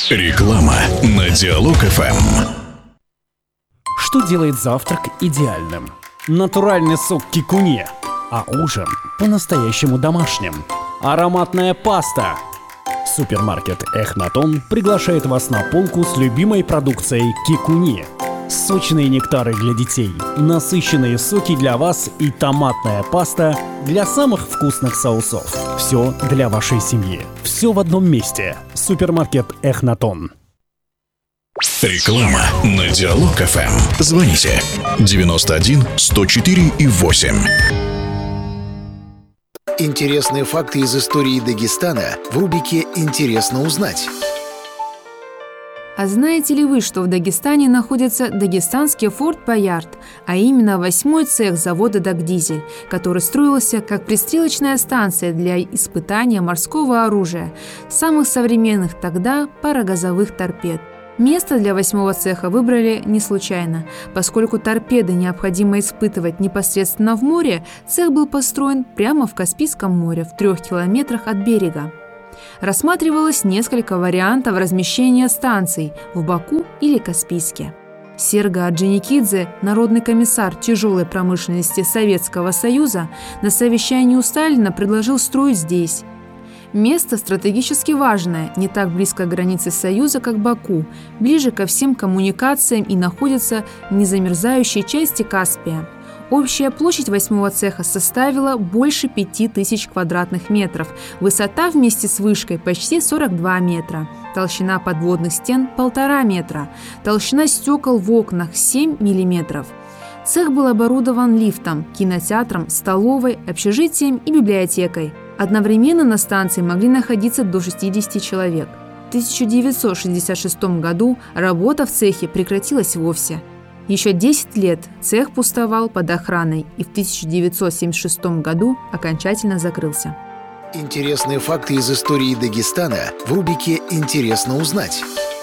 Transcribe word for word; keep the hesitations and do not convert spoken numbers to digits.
Реклама на Диалог эф эм. Что делает завтрак идеальным? Натуральный сок кикуне, а ужин по-настоящему домашним. Ароматная паста. Супермаркет Эхнатон приглашает вас на полку с любимой продукцией кикуне. Сочные нектары для детей, насыщенные соки для вас и томатная паста для самых вкусных соусов. Все для вашей семьи. Все в одном месте. Супермаркет Эхнатон. Реклама на Диалог эф эм. Звоните девяносто один сто четыре и восемь. Интересные факты из истории Дагестана в рубрике «Интересно узнать». А знаете ли вы, что в Дагестане находится дагестанский Форт Боярд, а именно восьмой цех завода «Дагдизель», который строился как пристрелочная станция для испытания морского оружия, самых современных тогда парогазовых торпед. Место для восьмого цеха выбрали не случайно. Поскольку торпеды необходимо испытывать непосредственно в море, цех был построен прямо в Каспийском море, в трех километрах от берега. Рассматривалось несколько вариантов размещения станций в Баку или Каспийске. Серго Орджоникидзе, народный комиссар тяжелой промышленности Советского Союза, на совещании у Сталина предложил строить здесь. Место стратегически важное, не так близко к границе Союза, как Баку, ближе ко всем коммуникациям и находится в незамерзающей части Каспия. Общая площадь восьмого цеха составила больше пяти тысяч квадратных метров, высота вместе с вышкой почти сорок два метра, толщина подводных стен – полтора метра, толщина стекол в окнах – семь миллиметров. Цех был оборудован лифтом, кинотеатром, столовой, общежитием и библиотекой. Одновременно на станции могли находиться до шестидесяти человек. В тысяча девятьсот шестьдесят шестом году работа в цехе прекратилась вовсе. Еще десять лет цех пустовал под охраной и в тысяча девятьсот семьдесят шестом году окончательно закрылся. Интересные факты из истории Дагестана в рубрике «Интересно узнать».